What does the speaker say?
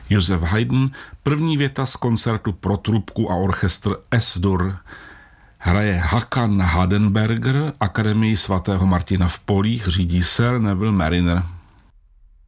Josef Haydn, první věta z koncertu pro trubku a orchestr S-dur. Hraje Hakan Hardenberger, Akademii svatého Martina v Polích řídí Sir Neville Mariner.